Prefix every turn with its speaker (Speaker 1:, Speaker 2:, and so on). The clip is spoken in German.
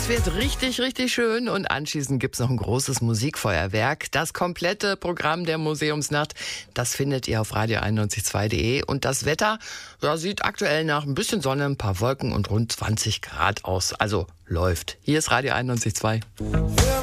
Speaker 1: Es wird richtig, richtig schön und anschließend gibt's noch ein großes Musikfeuerwerk. Das komplette Programm der Museumsnacht, das findet ihr auf radio91.2.de. Und das Wetter sieht aktuell nach ein bisschen Sonne, ein paar Wolken und rund 20 Grad aus. Also läuft. Hier ist Radio 91.2.